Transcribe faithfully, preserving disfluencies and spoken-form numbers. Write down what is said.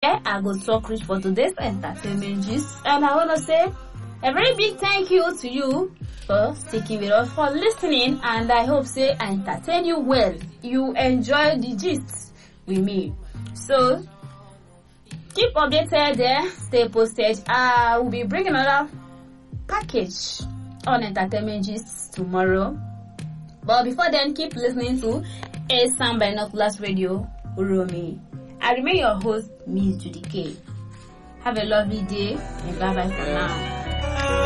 here. I go talk reach for today's entertainment gist, and I wanna say a very big thank you to you for sticking with us, for listening, and I hope say I entertain you well. You enjoy the gist with me. So keep updated there, stay posted. I will be bringing another package on entertainment gist tomorrow. But before then, keep listening to A Sound Binoculars Radio, Uromi. I remain your host, Miss Judy K. Have a lovely day and bye bye for now.